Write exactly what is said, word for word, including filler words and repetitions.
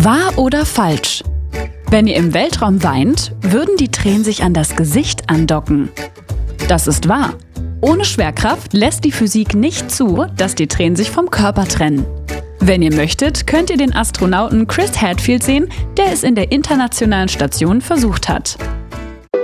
Wahr oder falsch? Wenn ihr im Weltraum weint, würden die Tränen sich an das Gesicht andocken. Das ist wahr. Ohne Schwerkraft lässt die Physik nicht zu, dass die Tränen sich vom Körper trennen. Wenn ihr möchtet, könnt ihr den Astronauten Chris Hadfield sehen, der es in der Internationalen Station versucht hat.